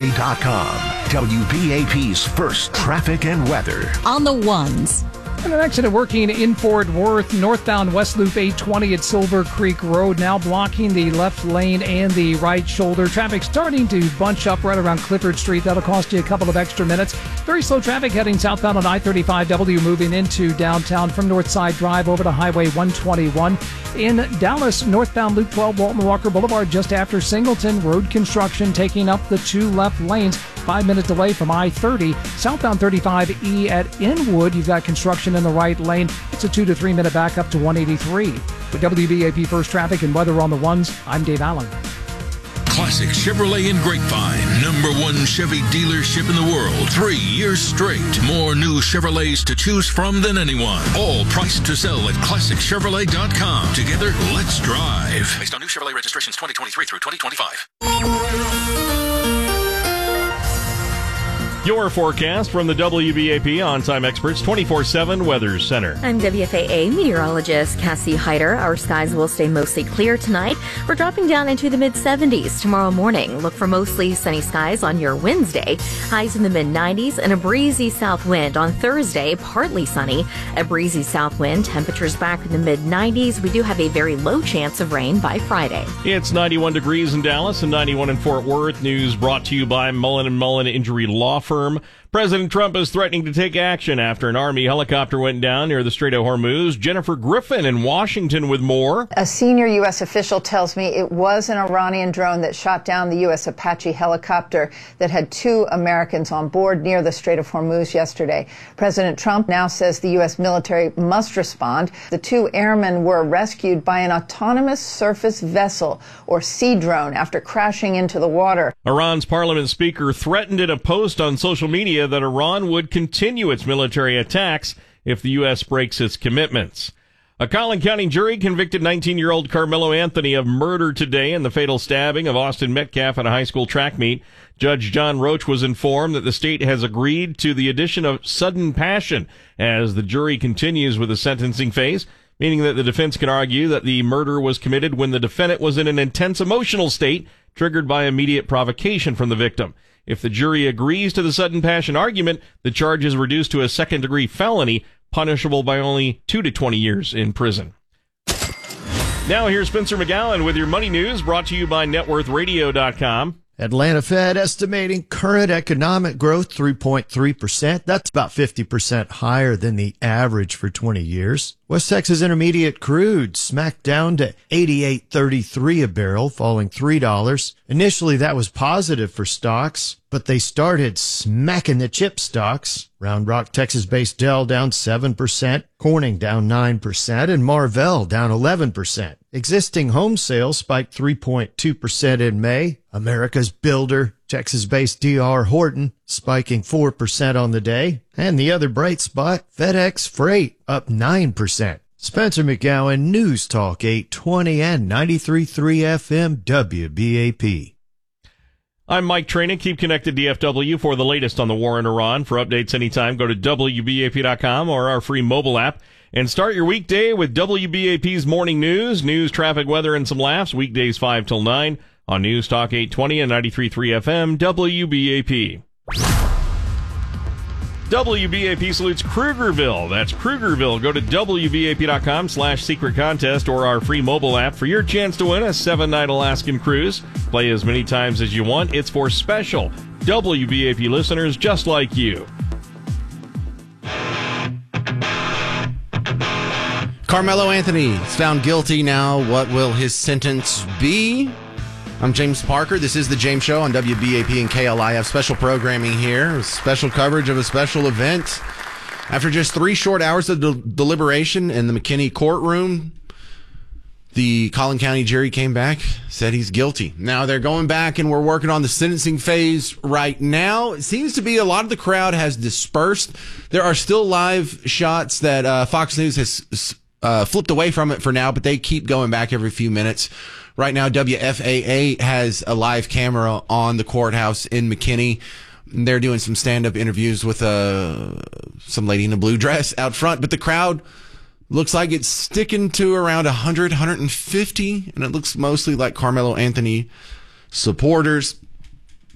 WBAP.com. WBAP's first traffic and weather. On the ones. And an accident working in Fort Worth, northbound West Loop 820 at Silver Creek Road, now blocking the left lane and the right shoulder. Traffic starting to bunch up right around Clifford Street. That'll cost you a couple of extra minutes. Very slow traffic heading southbound on I-35W, moving into downtown from Northside Drive over to Highway 121. In Dallas, northbound Loop 12, Walton Walker Boulevard, just after Singleton. Road construction taking up the two left lanes. 5-minute delay from I-30. Southbound 35E at Inwood, you've got construction in the right lane. It's a 2 to 3 minute backup to 183. With WBAP First Traffic and Weather on the Ones, I'm Dave Allen. Classic Chevrolet in Grapevine, #1 Chevy dealership in the world. 3 years straight. More new Chevrolets to choose from than anyone. All priced to sell at ClassicChevrolet.com. Together, let's drive. Based on new Chevrolet registrations 2023 through 2025. Your forecast from the WBAP On-Time Experts 24/7 Weather Center. I'm WFAA meteorologist Cassie Hyder. Our skies will stay mostly clear tonight. We're dropping down into the mid-70s tomorrow morning. Look for mostly sunny skies on your Wednesday. Highs in the mid-90s and a breezy south wind on Thursday. Partly sunny. A breezy south wind. Temperatures back in the mid-90s. We do have a very low chance of rain by Friday. It's 91 degrees in Dallas and 91 in Fort Worth. News brought to you by Mullen & Mullen Injury Law Firm. President Trump is threatening to take action after an Army helicopter went down near the Strait of Hormuz. Jennifer Griffin in Washington with more. A senior U.S. official tells me it was an Iranian drone that shot down the U.S. Apache helicopter that had 2 Americans on board near the Strait of Hormuz yesterday. President Trump now says the U.S. military must respond. The 2 airmen were rescued by an autonomous surface vessel, or sea drone, after crashing into the water. Iran's parliament speaker threatened in a post on social media that Iran would continue its military attacks if the U.S. breaks its commitments. A Collin County jury convicted 19-year-old Carmelo Anthony of murder today in the fatal stabbing of Austin Metcalf at a high school track meet. Judge John Roach was informed that the state has agreed to the addition of sudden passion as the jury continues with the sentencing phase, meaning that the defense can argue that the murder was committed when the defendant was in an intense emotional state triggered by immediate provocation from the victim. If the jury agrees to the sudden passion argument, the charge is reduced to a second-degree felony, punishable by only 2 to 20 years in prison. Now here's Spencer McGowan with your money news, brought to you by NetWorthRadio.com. Atlanta Fed estimating current economic growth 3.3%. That's about 50% higher than the average for 20 years. West Texas Intermediate crude smacked down to $88.33 a barrel, falling $3. Initially, that was positive for stocks, but they started smacking the chip stocks. Round Rock, Texas-based Dell down 7%, Corning down 9%, and Marvell down 11%. Existing home sales spiked 3.2% in May. America's Builder, Texas-based D.R. Horton, spiking 4% on the day. And the other bright spot, FedEx Freight, up 9%. Spencer McGowan, News Talk 820 and 93.3 FM WBAP. I'm Mike Trina. Keep connected DFW for the latest on the war in Iran. For updates anytime, go to WBAP.com or our free mobile app. And start your weekday with WBAP's morning news, traffic, weather, and some laughs. Weekdays 5 till 9 on News Talk 820 and 93.3 FM WBAP. WBAP salutes Krugerville. That's Krugerville. Go to WBAP.com/secret contest or our free mobile app for your chance to win a 7-night Alaskan cruise. Play as many times as you want. It's for special WBAP listeners just like you. Carmelo Anthony is found guilty now. What will his sentence be? I'm James Parker. This is The James Show on WBAP and KLIF. Special programming here. Special coverage of a special event. After just 3 short hours of deliberation in the McKinney courtroom, the Collin County jury came back, said he's guilty. Now they're going back and we're working on the sentencing phase right now. It seems to be a lot of the crowd has dispersed. There are still live shots that Fox News has flipped away from it for now, but they keep going back every few minutes. Right now, WFAA has a live camera on the courthouse in McKinney. They're doing some stand-up interviews with some lady in a blue dress out front, but the crowd looks like it's sticking to around 100, 150, and it looks mostly like Carmelo Anthony supporters.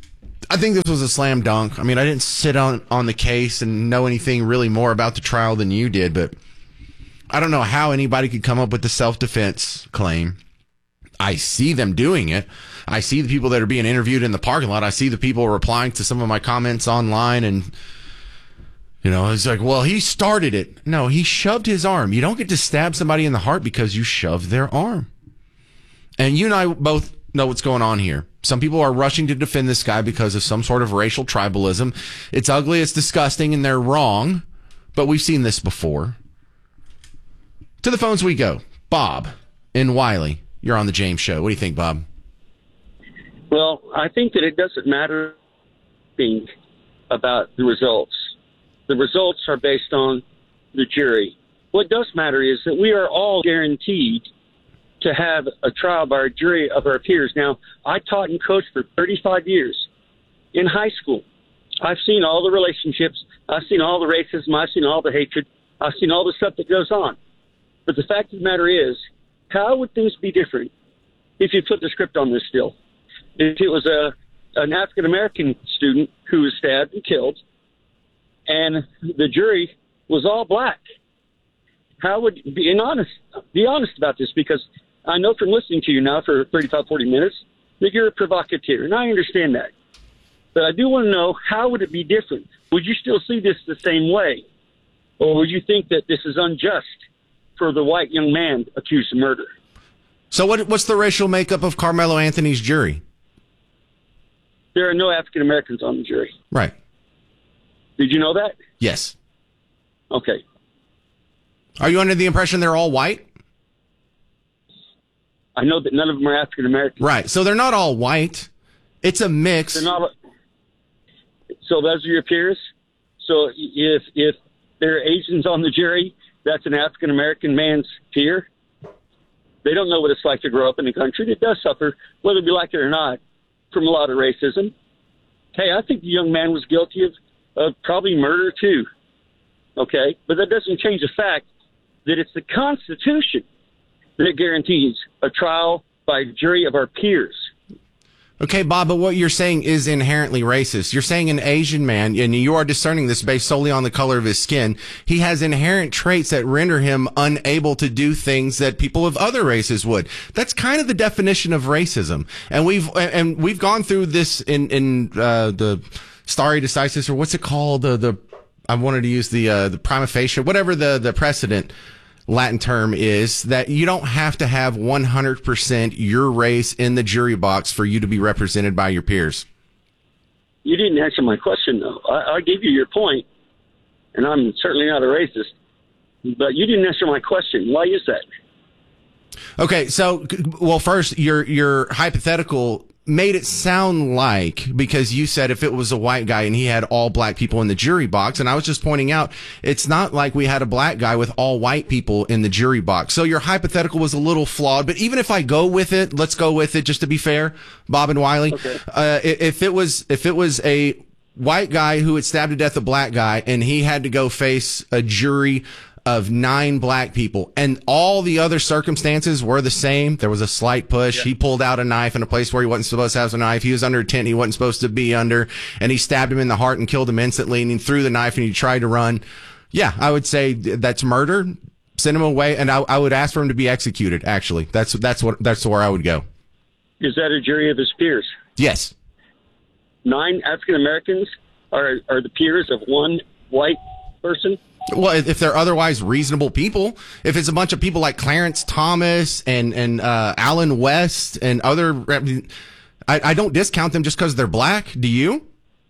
I think this was a slam dunk. I mean, I didn't sit on the case and know anything really more about the trial than you did, but I don't know how anybody could come up with the self-defense claim. I see them doing it. I see the people that are being interviewed in the parking lot. I see the people replying to some of my comments online, and it's like, well, he started it. No, he shoved his arm. You don't get to stab somebody in the heart because you shoved their arm. And you and I both know what's going on here. Some people are rushing to defend this guy because of some sort of racial tribalism. It's ugly, it's disgusting, and they're wrong. But we've seen this before. To the phones we go. Bob in Wiley. You're on the James Show. What do you think, Bob? Well, I think that it doesn't matter about the results. The results are based on the jury. What does matter is that we are all guaranteed to have a trial by a jury of our peers. Now, I taught and coached for 35 years in high school. I've seen all the relationships. I've seen all the racism. I've seen all the hatred. I've seen all the stuff that goes on. But the fact of the matter is, how would things be different if you put the script on this still? If it was an African-American student who was stabbed and killed, and the jury was all black, how would be honest about this? Because I know from listening to you now for 35, 40 minutes that you're a provocateur, and I understand that. But I do want to know, how would it be different? Would you still see this the same way? Or would you think that this is unjust for the white young man accused of murder? So what's the racial makeup of Carmelo Anthony's jury? There are no African Americans on the jury. Right. Did you know that? Yes. Okay. Are you under the impression they're all white? I know that none of them are African Americans. Right. So they're not all white. It's a mix. They're not. So those are your peers? So if there are Asians on the jury, that's an African American man's peer? They don't know what it's like to grow up in a country that does suffer, whether we like it or not, from a lot of racism. Hey, I think the young man was guilty of probably murder too. Okay? But that doesn't change the fact that it's the Constitution that guarantees a trial by a jury of our peers. Okay, Bob, but what you're saying is inherently racist. You're saying an Asian man, and you are discerning this based solely on the color of his skin, he has inherent traits that render him unable to do things that people of other races would. That's kind of the definition of racism. And we've gone through this in the stare decisis, or what's it called? I wanted to use the prima facie, whatever the precedent Latin term is, that you don't have to have 100% your race in the jury box for you to be represented by your peers. You didn't answer my question, though. I gave you your point, and I'm certainly not a racist, but you didn't answer my question. Why is that? Okay, so, well, first, your hypothetical made it sound like, because you said if it was a white guy and he had all black people in the jury box, and I was just pointing out, it's not like we had a black guy with all white people in the jury box. So your hypothetical was a little flawed, but even if I go with it, let's go with it just to be fair, Bob and Wiley. Okay. If it was a white guy who had stabbed to death a black guy and he had to go face a jury of 9 black people, and all the other circumstances were the same. There was a slight push. Yeah. He pulled out a knife in a place where he wasn't supposed to have a knife. He was under a tent he wasn't supposed to be under, and he stabbed him in the heart and killed him instantly, and he threw the knife and he tried to run. Yeah, I would say that's murder. Send him away, and I would ask for him to be executed, actually. That's where I would go. Is that a jury of his peers? Yes. 9 African Americans are the peers of one white person? Well, if they're otherwise reasonable people, if it's a bunch of people like Clarence Thomas and Alan West and other, I don't discount them just because they're black. Do you?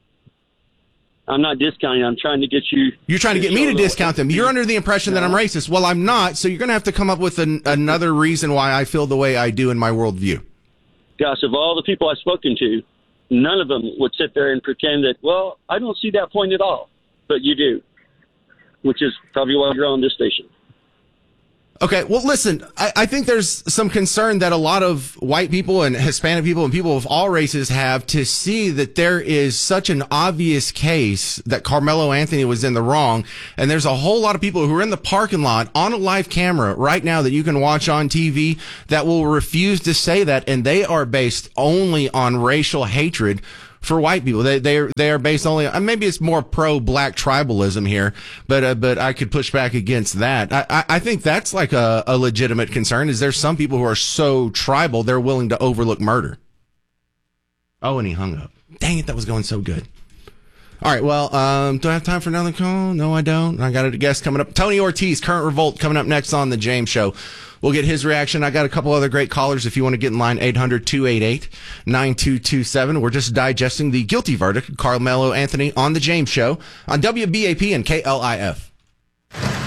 I'm not discounting. I'm trying to get you. You're trying to get me to discount them. You're under the impression that I'm racist. Well, I'm not. So you're going to have to come up with another reason why I feel the way I do in my worldview. Gosh, of all the people I've spoken to, none of them would sit there and pretend that, well, I don't see that point at all. But you do. Which is probably why you're on this station. Okay, well, listen, I think there's some concern that a lot of white people and Hispanic people and people of all races have to see that there is such an obvious case that Carmelo Anthony was in the wrong. And there's a whole lot of people who are in the parking lot on a live camera right now that you can watch on TV that will refuse to say that. And they are based only on racial hatred for white people. They are based only, maybe it's more pro-black tribalism here, but I could push back against that. I think that's like a legitimate concern, is there's some people who are so tribal, they're willing to overlook murder. Oh, and he hung up. Dang it, that was going so good. All right, well, do I have time for another call? No, I don't. I got a guest coming up. Tony Ortiz, Current Revolt, coming up next on The James Show. We'll get his reaction. I got a couple other great callers if you want to get in line, 800-288-9227. We're just digesting the guilty verdict of Carmelo Anthony on The James Show on WBAP and KLIF.